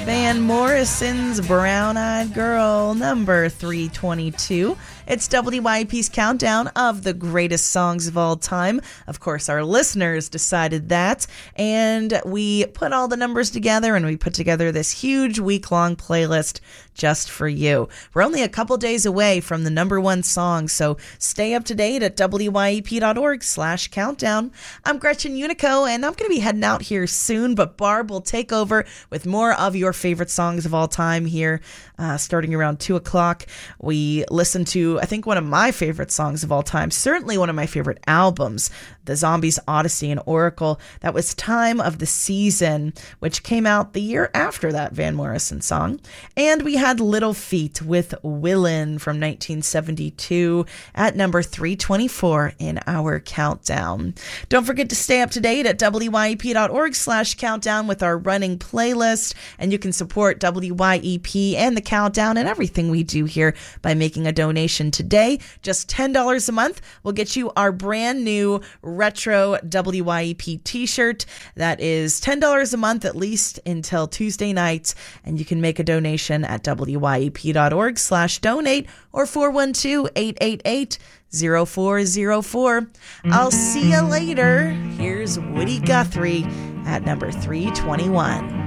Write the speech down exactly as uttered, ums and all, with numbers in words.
Van Morrison's Brown Eyed Girl, number three twenty-two. It's W Y E P's countdown of the greatest songs of all time. Of course, our listeners decided that, and we put all the numbers together, and we put together this huge week-long playlist just for you. We're only a couple days away from the number one song, so stay up to date at W Y E P dot org slash countdown. I'm Gretchen Unico, and I'm going to be heading out here soon, but Barb will take over with more of your favorite songs of all time here, uh, starting around two o'clock. We listen to, I think, one of my favorite songs of all time, certainly one of my favorite albums, The Zombies Odyssey and Oracle. That was Time of the Season, which came out the year after that Van Morrison song. And we had Little Feat with Willin' from nineteen seventy-two at number three twenty-four in our countdown. Don't forget to stay up to date at W Y E P dot org slash countdown with our running playlist, and you can support W Y E P and the countdown and everything we do here by making a donation today. Just ten dollars a month will get you our brand new retro W Y E P t-shirt. That is ten dollars a month at least until Tuesday nights, and you can make a donation at W Y E P dot org slash donate or four one two, eight eight eight, zero four zero four. I'll see you later. Here's Woody Guthrie at number three twenty-one.